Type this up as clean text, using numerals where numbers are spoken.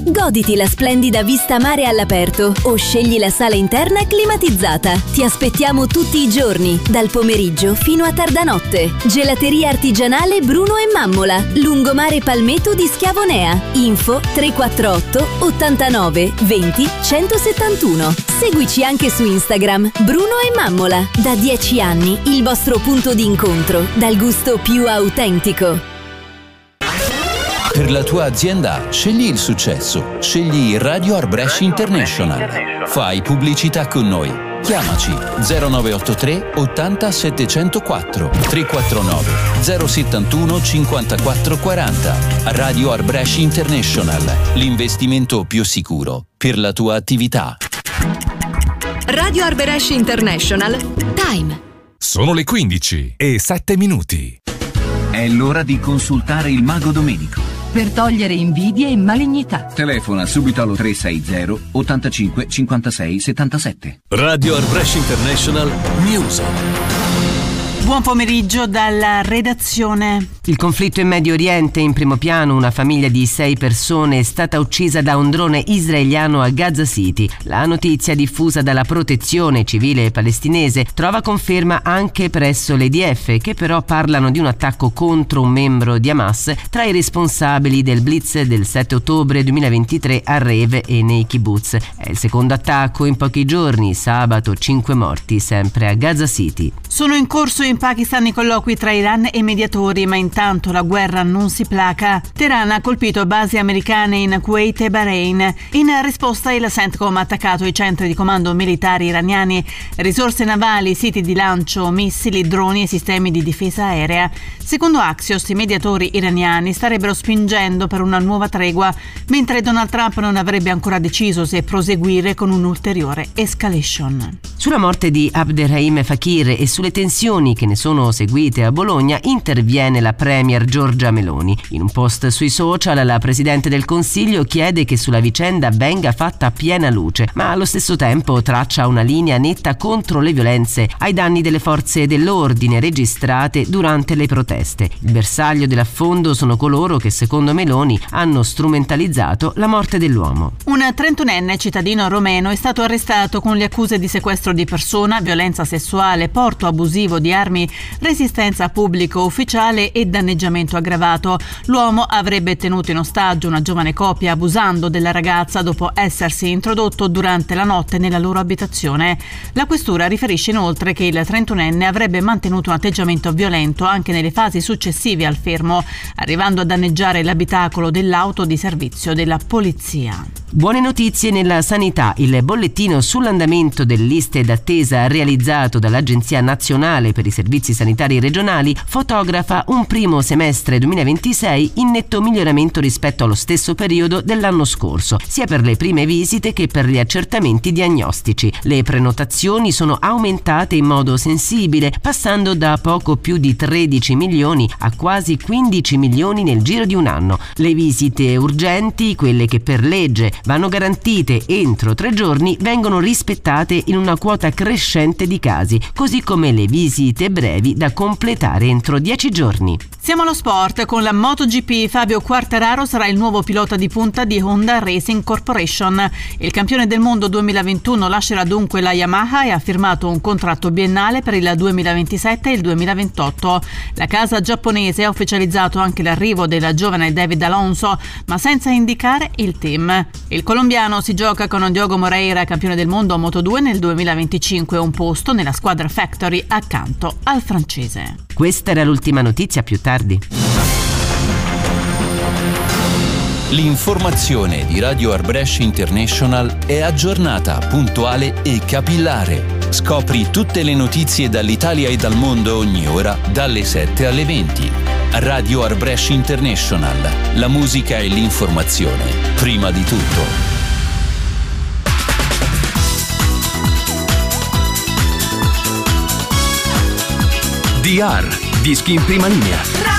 Goditi la splendida vista mare all'aperto o scegli la sala interna climatizzata. Ti aspettiamo tutti i giorni, dal pomeriggio fino a tarda notte. Gelateria artigianale Bruno e Mammola, lungomare Palmetto di Schiavonea. Info 348 89 20 171. Seguici anche su Instagram Bruno e Mammola. Da 10 anni il vostro punto di incontro, dal gusto più autentico. Per la tua azienda scegli il successo, scegli Radio Art Brescia International. Fai pubblicità con noi. Chiamaci 0983 80 704 349 071 54 40. Radio Art Brescia International, l'investimento più sicuro per la tua attività. Radio Art Brescia International. Time. Sono le 15:07. È l'ora di consultare il Mago Domenico. Per togliere invidie e malignità. Telefona subito allo 360 85 56 77. Radio Art Brescia International News. Buon pomeriggio dalla redazione. Il conflitto in Medio Oriente, in primo piano una famiglia di 6 persone è stata uccisa da un drone israeliano a Gaza City. La notizia diffusa dalla protezione civile palestinese trova conferma anche presso l'EDF, che però parlano di un attacco contro un membro di Hamas tra i responsabili del blitz del 7 ottobre 2023 a Reve e nei kibbutz. È il secondo attacco in pochi giorni, sabato 5 morti sempre a Gaza City. Sono in corso in Pakistan i colloqui tra Iran e mediatori, ma intanto la guerra non si placa. Teheran ha colpito basi americane in Kuwait e Bahrain. In risposta il CENTCOM ha attaccato i centri di comando militari iraniani, risorse navali, siti di lancio, missili, droni e sistemi di difesa aerea. Secondo Axios, i mediatori iraniani starebbero spingendo per una nuova tregua, mentre Donald Trump non avrebbe ancora deciso se proseguire con un'ulteriore escalation. Sulla morte di Abderrahim Fakir e sulle tensioni che ne sono seguite a Bologna interviene la premier Giorgia Meloni. In un post sui social la Presidente del Consiglio chiede che sulla vicenda venga fatta piena luce, ma allo stesso tempo traccia una linea netta contro le violenze ai danni delle forze dell'ordine registrate durante le proteste. Il bersaglio dell'affondo sono coloro che secondo Meloni hanno strumentalizzato la morte dell'uomo. Un 31enne cittadino romeno è stato arrestato con le accuse di sequestro di persona, violenza sessuale, porto abusivo di armi, resistenza a pubblico ufficiale e danneggiamento aggravato. L'uomo avrebbe tenuto in ostaggio una giovane coppia abusando della ragazza dopo essersi introdotto durante la notte nella loro abitazione. La questura riferisce inoltre che il 31enne avrebbe mantenuto un atteggiamento violento anche nelle fasi successive al fermo, arrivando a danneggiare l'abitacolo dell'auto di servizio della polizia. Buone notizie nella sanità. Il bollettino sull'andamento delle liste d'attesa realizzato dall'Agenzia Nazionale per i Servizi Sanitari Regionali fotografa un primo semestre 2026 in netto miglioramento rispetto allo stesso periodo dell'anno scorso, sia per le prime visite che per gli accertamenti diagnostici. Le prenotazioni sono aumentate in modo sensibile, passando da poco più di 13 milioni a quasi 15 milioni nel giro di un anno. Le visite urgenti, quelle che per legge vanno garantite entro 3 giorni, vengono rispettate in una quota crescente di casi, così come le visite brevi da completare entro 10 giorni. Siamo allo sport con la MotoGP. Fabio Quartararo sarà il nuovo pilota di punta di Honda Racing Corporation. Il campione del mondo 2021 lascerà dunque la Yamaha e ha firmato un contratto biennale per il 2027 e il 2028. La casa giapponese ha ufficializzato anche l'arrivo del giovane David Alonso, ma senza indicare il team. Il colombiano si gioca con Diogo Moreira, campione del mondo a Moto2 nel 2025, un posto nella squadra Factory accanto al francese. Questa era l'ultima notizia, più tardi. L'informazione di Radio Art Brescia International è aggiornata, puntuale e capillare. Scopri tutte le notizie dall'Italia e dal mondo ogni ora, dalle 7 alle 20. Radio Art Brescia International. La musica e l'informazione, prima di tutto. DR, dischi in prima linea.